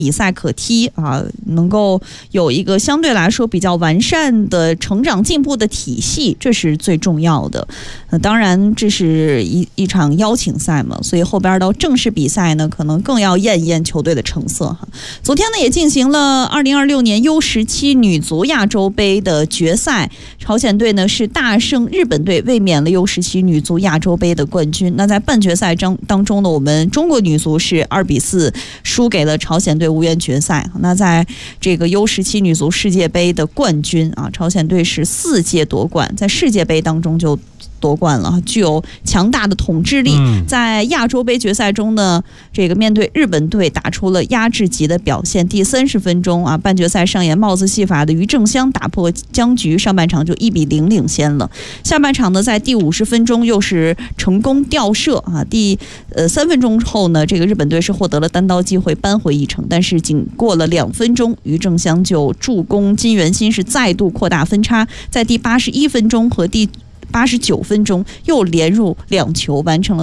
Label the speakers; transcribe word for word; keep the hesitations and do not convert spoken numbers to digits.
Speaker 1: 比赛可踢啊，能够有一个相对来说比较完善的成长进步的体系，这是最重要的。呃、当然，这是一一场邀请赛嘛，所以后边到正式比赛呢，可能更要验一验球队的成色哈。昨天呢，也进行了二零二六年 U 十七 女足亚洲杯的决赛，朝鲜队呢是大胜日本队，卫冕了 U 十七 女足亚洲杯的冠军。那在半决赛当当中呢，我们中国女足是二比四输给了朝鲜队，无缘决赛。那在这个 U 十七 女足世界杯的冠军啊，朝鲜队是四届夺冠，在世界杯当中就夺冠了，具有强大的统治力。在亚洲杯决赛中呢，这个面对日本队打出了压制级的表现。第三十分钟啊，半决赛上演帽子戏法的于正湘打破僵局，上半场就一比零领先了。下半场呢，在第五十分钟又是成功吊射啊，第呃三分钟后呢，这个日本队是获得了单刀机会扳回一城，但是仅过了两分钟，于正湘就助攻金元欣是再度扩大分差，在第八十一分钟和第八十九分钟又连入两球，完成了